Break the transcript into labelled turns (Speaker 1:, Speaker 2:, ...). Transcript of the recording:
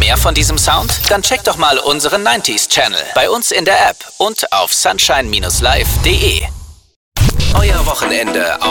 Speaker 1: Mehr von diesem Sound? Dann check doch mal unseren 90s Channel bei uns in der App und auf sunshine-live.de. Euer Wochenende auf